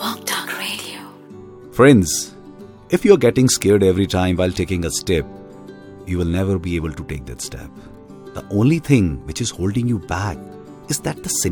Walk Talk Radio. Friends, if you're getting scared every time while taking a step, you will never be able to take that step. The only thing which is holding you back is that the